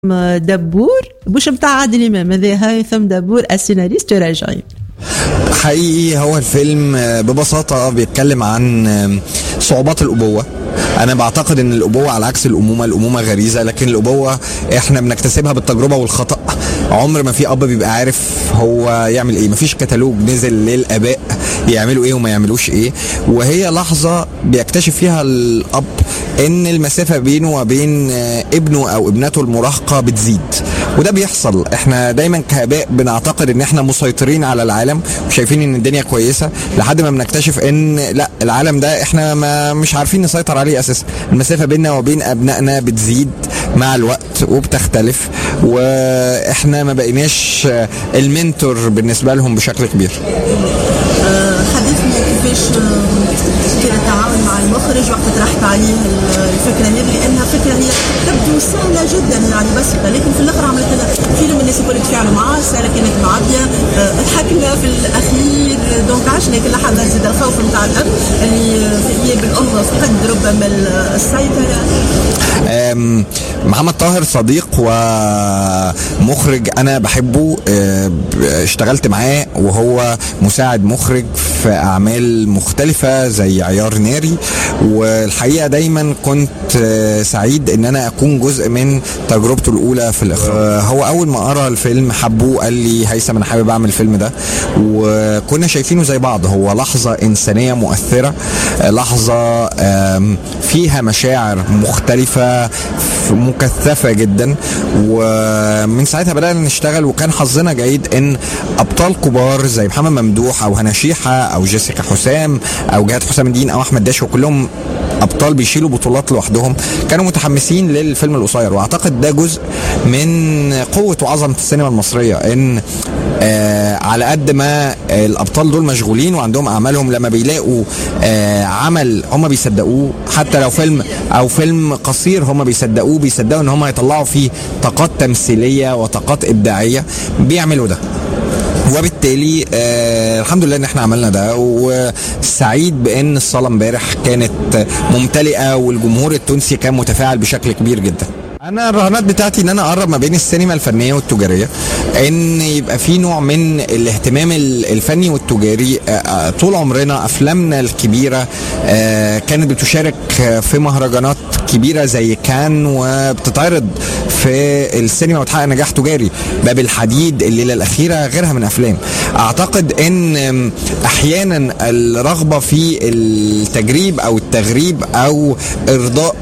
دبور مش بتاع عادل إمام، هذا هيثم دبور السيناريست راجعين. حقيقي هو الفيلم ببساطة بيتكلم عن صعوبات الأبوة. أنا بعتقد إن الأبوة على عكس الأمومة غريزة، لكن الأبوة إحنا بنكتسبها بالتجربة والخطأ. عمر ما في أب بيبقى عارف هو يعمل إيه، مفيش كتالوج نزل للآباء يعملوا إيه وما يعملوش إيه، وهي لحظة بيكتشف فيها الأب إن المسافة بينه وبين ابنه أو ابنته المراهقة بتزيد، وده بيحصل. إحنا دايما كآباء بنعتقد إن إحنا مسيطرين على العالم وشايفين إن الدنيا كويسة، لحد ما بنكتشف إن لا، العالم ده إحنا مش عارفين نسيطر عليه أساسا. المسافة بيننا وبين أبنائنا بتزيد مع الوقت وبتختلف، وإحنا ما بقيناش المنتور بالنسبة لهم بشكل كبير. حدثنا كيفاش كان التعاون مع المخرج وقت طرحت عليه الفكره هذه، لانها فكره هي تبدو سهله جدا يعني بسيطه، لكن في الاخر عملت لنا فيلم الناس الكل تفاعلوا معاه، سهله كانت معبيه، ضحكنا في الاخير، دونك عشنا كل لحظه زاد الخوف نتاع الاب اللي في غياب الام فقد ربما السيطره. محمد طاهر صديق ومخرج انا بحبه، اشتغلت معاه وهو مساعد مخرج في اعمال مختلفة زي عيار ناري، والحقيقة دايما كنت سعيد ان انا اكون جزء من تجربته الاولى في الاخراج. هو اول ما قرأ الفيلم حبه، قال لي هيثم انا حابب اعمل الفيلم ده، وكنا شايفينه زي بعض. هو لحظة انسانية مؤثرة، لحظة فيها مشاعر مختلفة مكثفة جدا، ومن ساعتها بدأنا نشتغل. وكان حظنا جيد ان ابطال كبار زي محمد ممدوح او هنا شيحة او جيسيكا حسام او جهاد حسام الدين او احمد داش، وكلهم ابطال بيشيلوا بطولات لوحدهم، كانوا متحمسين للفيلم القصير. واعتقد ده جزء من قوة وعظمة السينما المصرية، ان على قد ما الابطال دول مشغولين وعندهم اعمالهم، لما بيلاقوا عمل هم بيصدقوه، حتى لو فيلم قصير هم بيصدقوا ان هم يطلعوا فيه طاقات تمثيلية وطاقات ابداعية، بيعملوا ده. وبالتالي الحمد لله ان احنا عملنا ده، وسعيد بان الصالة امبارح كانت ممتلئة والجمهور التونسي كان متفاعل بشكل كبير جدا. انا الرهانات بتاعتي ان انا اقرب ما بين السينما الفنيه والتجاريه، ان يبقى في نوع من الاهتمام الفني والتجاري. طول عمرنا افلامنا الكبيره كانت بتشارك في مهرجانات كبيره زي كان، وبتتعرض في السينما وتحقق نجاح تجاري. باب الحديد، الليله الاخيره، غيرها من افلام. اعتقد ان احيانا الرغبه في التجريب او التغريب او ارضاء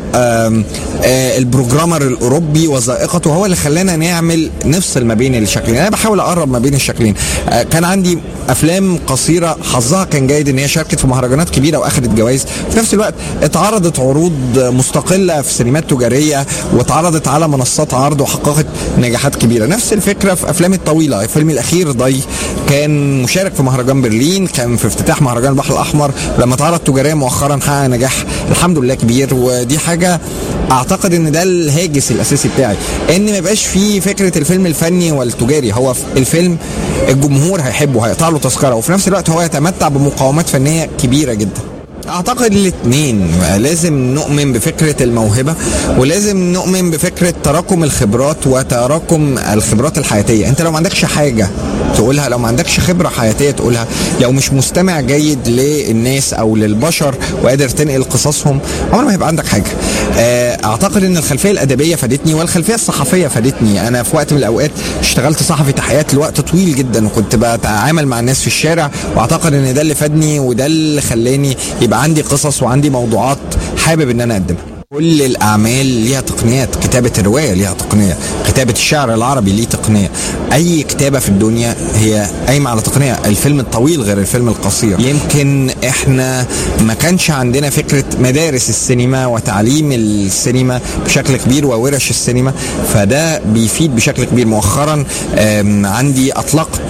البروجرامر الاوروبي وذائقته هو اللي خلانا نفصل ما بين الشكلين. انا بحاول اقرب ما بين الشكلين. كان عندي افلام قصيره حظها كان جيد ان هي شاركت في مهرجانات كبيره واخدت جوائز، في نفس الوقت اتعرضت عروض مستقله في سينمات تجاريه واتعرضت على منصات عرض وحققت نجاحات كبيره. نفس الفكره في افلامي الطويله. الفيلم الاخير ضي كان مشارك في مهرجان برلين، كان في افتتاح مهرجان البحر الاحمر، لما اتعرض تجاريا مؤخرا حقق نجاح الحمد لله كبير. ودي حاجه اعتقد ان ده الهاجس الاساسي بتاعي، ان ما يبقاش فيه فكره الفيلم الفني والتجاري. هو الفيلم الجمهور هيحبه، هيقطع له تذكره، وفي نفس الوقت هو يتمتع بمقاومات فنيه كبيره جدا. اعتقد الاثنين لازم نؤمن بفكرة الموهبة، ولازم نؤمن بفكرة تراكم الخبرات وتراكم الخبرات الحياتية. انت لو ما عندكش حاجة تقولها، لو ما عندكش خبرة حياتية تقولها، لو مش مستمع جيد للناس او للبشر وقادر تنقل قصصهم، عمر ما هيبقى عندك حاجة. اعتقد ان الخلفية الادبية فادتني والخلفية الصحفية فادتني. انا في وقت من الاوقات اشتغلت صحفي تحقيقات لوقت طويل جدا، وكنت بتعامل مع الناس في الشارع، واعتقد ان ده اللي فادني وده اللي خلاني يبقى عندي قصص وعندي موضوعات حابب ان انا اقدمها. كل الاعمال ليها تقنيات، كتابة الرواية ليها تقنية، كتابة الشعر العربي ليه تقنية، اي كتابة في الدنيا هي قايمة على تقنية. الفيلم الطويل غير الفيلم القصير. يمكن احنا ما كانش عندنا فكرة مدارس السينما وتعليم السينما بشكل كبير وورش السينما، فده بيفيد بشكل كبير. مؤخرا عندي اطلقت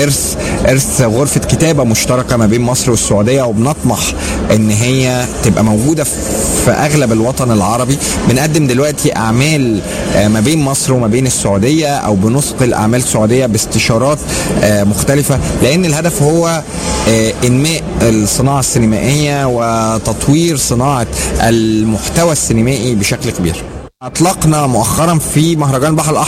ارث غرفة كتابة مشتركة ما بين مصر والسعودية، وبنطمح ان هي تبقى موجودة في اغلب الوطن العربي. بنقدم دلوقتي اعمال ما بين مصر وما بين السعودية، او بنثقل اعمال سعودية باستشارات مختلفة، لان الهدف هو انماء الصناعة السينمائية وتطوير صناعة المحتوى السينمائي بشكل كبير. اطلقنا مؤخرا في مهرجان البحر